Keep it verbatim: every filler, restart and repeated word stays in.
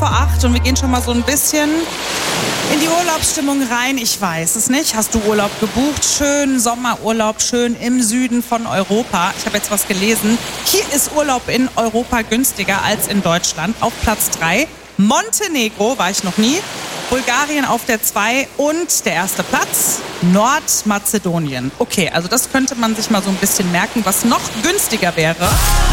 vor acht und wir gehen schon mal so ein bisschen in die Urlaubsstimmung rein. Ich weiß es nicht. Hast du Urlaub gebucht? Schön Sommerurlaub, schön im Süden von Europa. Ich habe jetzt was gelesen. Hier ist Urlaub in Europa günstiger als in Deutschland. Auf Platz drei. Montenegro, war ich noch nie. Bulgarien auf der zwei und der erste Platz, Nordmazedonien. Okay, also das könnte man sich mal so ein bisschen merken, was noch günstiger wäre.